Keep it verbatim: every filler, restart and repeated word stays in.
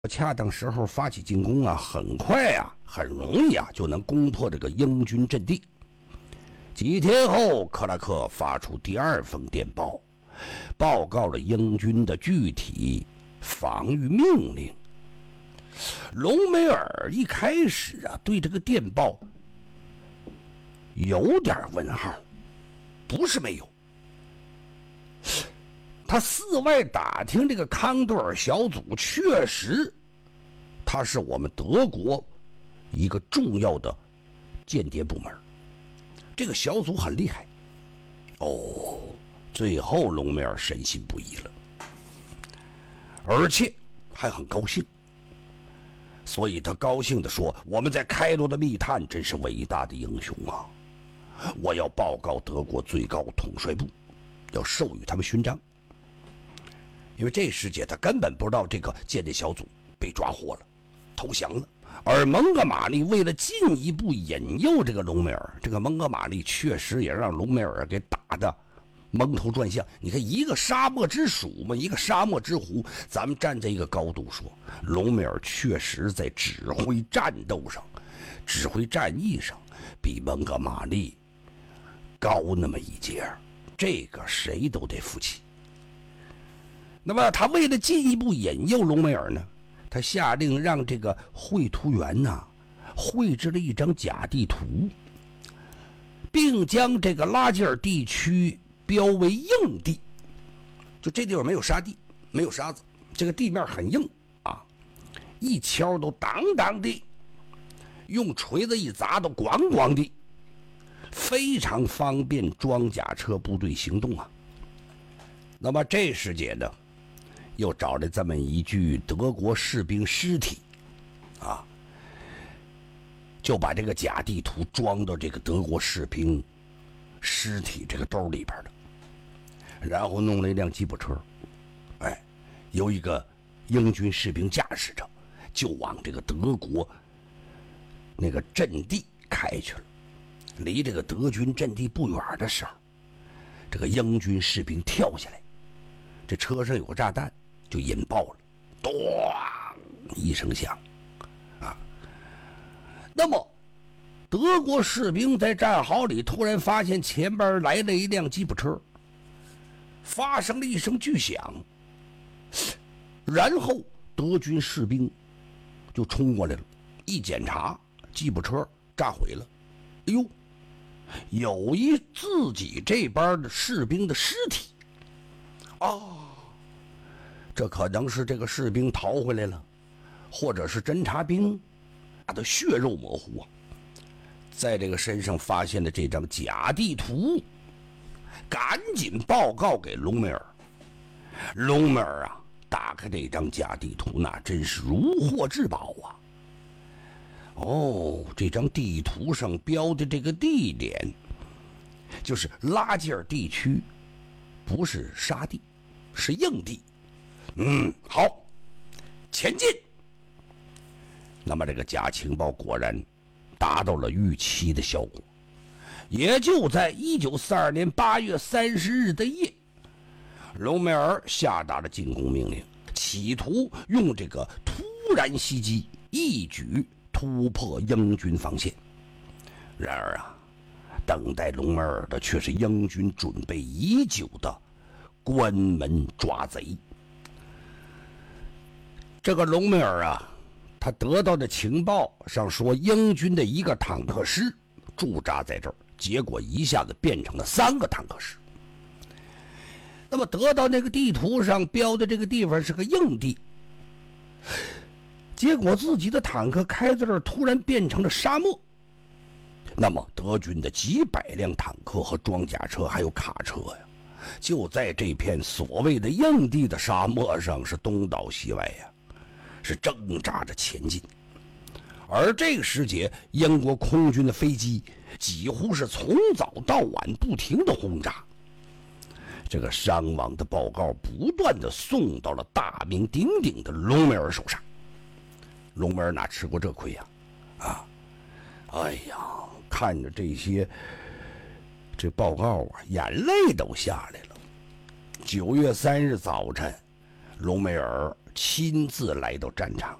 恰当时候发起进攻啊，很快啊，很容易啊，就能攻破这个英军阵地。几天后，克拉克发出第二封电报，报告了英军的具体防御命令。隆美尔一开始啊，对这个电报有点问号，不是没有。他四外打听这个康多尔小组，确实他是我们德国一个重要的间谍部门，这个小组很厉害。哦，最后隆美尔深信不疑了，而且还很高兴，所以他高兴地说：“我们在开罗的密探真是伟大的英雄啊！我要报告德国最高统帅部，要授予他们勋章。”因为这时节他根本不知道这个间谍小组被抓获了，投降了。而蒙哥马利为了进一步引诱这个隆美尔，这个蒙哥马利确实也让隆美尔给打的蒙头转向。你看，一个沙漠之鼠嘛，一个沙漠之狐，咱们站在一个高度说，隆美尔确实在指挥战斗上、指挥战役上比蒙哥马利高那么一截，这个谁都得服气。那么他为了进一步引诱隆美尔呢，他下令让这个绘图员呢绘制了一张假地图，并将这个拉吉尔地区标为硬地，就这地方没有沙地，没有沙子，这个地面很硬啊，一敲都当当的，用锤子一砸都咣咣的，非常方便装甲车部队行动啊。那么这时节呢，又找了这么一具德国士兵尸体啊，就把这个假地图装到这个德国士兵尸体这个兜里边的，然后弄了一辆吉普车，哎，由一个英军士兵驾驶着，就往这个德国那个阵地开去了。离这个德军阵地不远的时候，这个英军士兵跳下来，这车上有个炸弹，就引爆了，咚一声响啊。那么德国士兵在战壕里突然发现前边来了一辆吉普车，发生了一声巨响，然后德军士兵就冲过来了，一检查吉普车炸毁了，哎呦，有一自己这边的士兵的尸体哦，这可能是这个士兵逃回来了，或者是侦察兵，他的血肉模糊啊，在这个身上发现了这张假地图，赶紧报告给隆美尔。隆美尔啊，打开这张假地图，那真是如获至宝啊！哦，这张地图上标的这个地点，就是拉吉尔地区，不是沙地，是硬地。嗯，好，前进。那么这个假情报果然达到了预期的效果。也就在一九四二年八月三十日的夜，隆美尔下达了进攻命令，企图用这个突然袭击一举突破英军防线。然而啊，等待隆美尔的却是英军准备已久的关门抓贼。这个隆美尔啊，他得到的情报上说，英军的一个坦克师驻扎在这儿，结果一下子变成了三个坦克师。那么得到那个地图上标的这个地方是个硬地，结果自己的坦克开在这儿突然变成了沙漠。那么德军的几百辆坦克和装甲车还有卡车呀，就在这片所谓的硬地的沙漠上是东倒西歪呀，是挣扎着前进。而这个时节，英国空军的飞机几乎是从早到晚不停的轰炸，这个伤亡的报告不断的送到了大名鼎鼎的隆美尔手上。隆美尔哪吃过这亏呀？啊，哎呀，看着这些这报告啊，眼泪都下来了。九月三日早晨，隆美尔亲自来到战场，